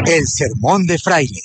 El sermón de Fraile.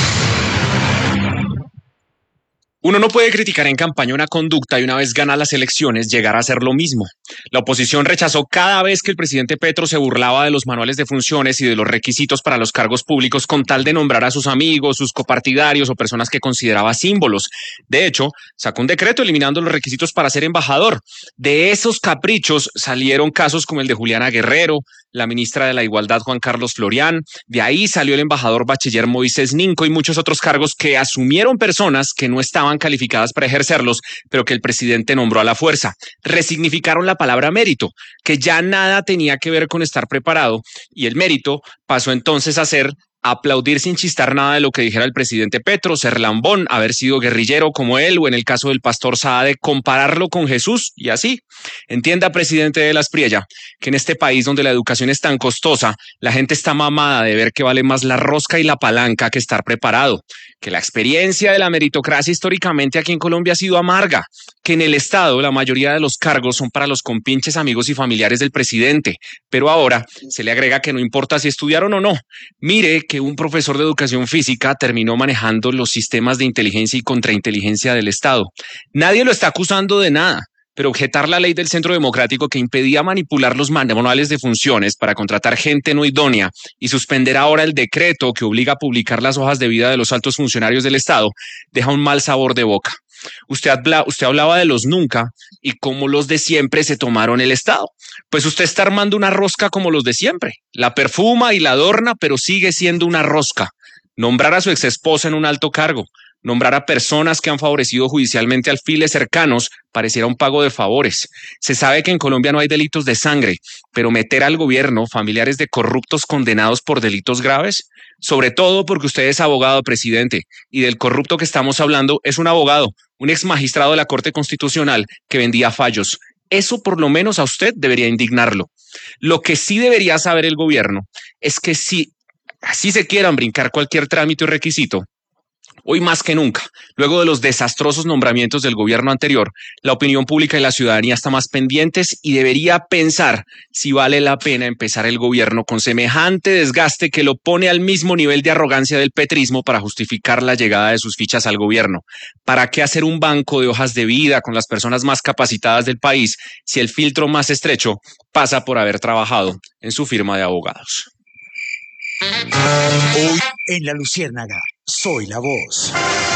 Uno no puede criticar en campaña una conducta y una vez gana las elecciones llegar a hacer lo mismo. La oposición rechazó cada vez que el presidente Petro se burlaba de los manuales de funciones y de los requisitos para los cargos públicos con tal de nombrar a sus amigos, sus copartidarios o personas que consideraba símbolos. De hecho, sacó un decreto eliminando los requisitos para ser embajador. De esos caprichos salieron casos como el de Juliana Guerrero, la ministra de la Igualdad Juan Carlos Florián, de ahí salió el embajador bachiller Moisés Ninco y muchos otros cargos que asumieron personas que no estaban calificadas para ejercerlos, pero que el presidente nombró a la fuerza. Resignificaron la palabra mérito, que ya nada tenía que ver con estar preparado, y el mérito pasó entonces a ser aplaudir sin chistar nada de lo que dijera el presidente Petro, ser lambón, haber sido guerrillero como él, o en el caso del pastor Saade, compararlo con Jesús, y así. Entienda, presidente de las Priella, que en este país donde la educación es tan costosa, la gente está mamada de ver que vale más la rosca y la palanca que estar preparado, que la experiencia de la meritocracia históricamente aquí en Colombia ha sido amarga, que en el Estado la mayoría de los cargos son para los compinches amigos y familiares del presidente, pero ahora se le agrega que no importa si estudiaron o no. Mire que un profesor de educación física terminó manejando los sistemas de inteligencia y contrainteligencia del Estado. Nadie lo está acusando de nada, pero objetar la ley del Centro Democrático que impedía manipular los manuales de funciones para contratar gente no idónea y suspender ahora el decreto que obliga a publicar las hojas de vida de los altos funcionarios del Estado deja un mal sabor de boca. Usted hablaba de los nunca y cómo los de siempre se tomaron el Estado. Pues usted está armando una rosca como los de siempre. La perfuma y la adorna, pero sigue siendo una rosca. Nombrar a su exesposa en un alto cargo, nombrar a personas que han favorecido judicialmente alfiles cercanos pareciera un pago de favores. Se sabe que en Colombia no hay delitos de sangre, pero meter al gobierno familiares de corruptos condenados por delitos graves, sobre todo porque usted es abogado, presidente, y del corrupto que estamos hablando es un abogado, un ex magistrado de la Corte Constitucional que vendía fallos. Eso por lo menos a usted debería indignarlo. Lo que sí debería saber el gobierno es que si así se quieran brincar cualquier trámite o requisito, hoy más que nunca, luego de los desastrosos nombramientos del gobierno anterior, la opinión pública y la ciudadanía están más pendientes y debería pensar si vale la pena empezar el gobierno con semejante desgaste que lo pone al mismo nivel de arrogancia del petrismo para justificar la llegada de sus fichas al gobierno. ¿Para qué hacer un banco de hojas de vida con las personas más capacitadas del país si el filtro más estrecho pasa por haber trabajado en su firma de abogados? Hoy en La Luciérnaga, soy la voz.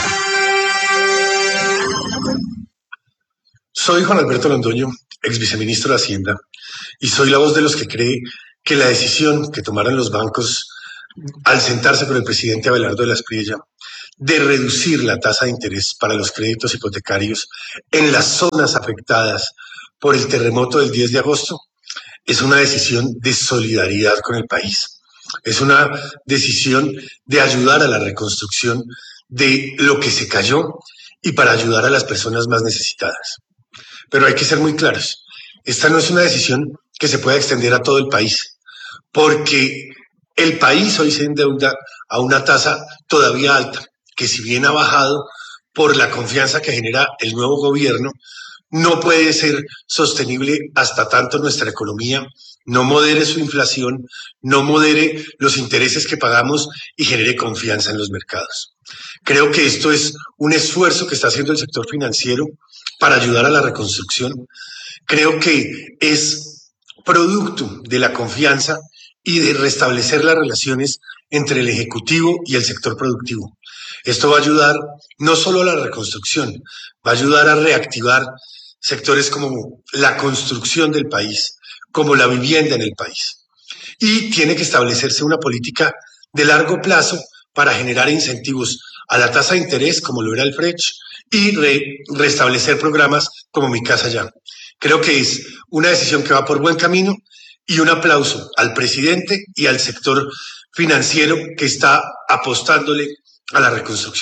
Soy Juan Alberto Londoño, ex viceministro de Hacienda, y soy la voz de los que cree que la decisión que tomaron los bancos al sentarse con el presidente Abelardo de la Espriella de reducir la tasa de interés para los créditos hipotecarios en las zonas afectadas por el terremoto del 10 de agosto es una decisión de solidaridad con el país. Es una decisión de ayudar a la reconstrucción de lo que se cayó y para ayudar a las personas más necesitadas. Pero hay que ser muy claros. Esta no es una decisión que se pueda extender a todo el país, porque el país hoy se endeuda a una tasa todavía alta, que si bien ha bajado por la confianza que genera el nuevo gobierno, no puede ser sostenible hasta tanto nuestra economía no modere su inflación, no modere los intereses que pagamos y genere confianza en los mercados. Creo que esto es un esfuerzo que está haciendo el sector financiero para ayudar a la reconstrucción. Creo que es producto de la confianza y de restablecer las relaciones entre el Ejecutivo y el sector productivo. Esto va a ayudar no solo a la reconstrucción, va a ayudar a reactivar sectores como la construcción del país, como la vivienda en el país. Y tiene que establecerse una política de largo plazo para generar incentivos a la tasa de interés, como lo era el FRECH, y restablecer programas como Mi Casa Ya. Creo que es una decisión que va por buen camino y un aplauso al presidente y al sector financiero que está apostándole a la reconstrucción.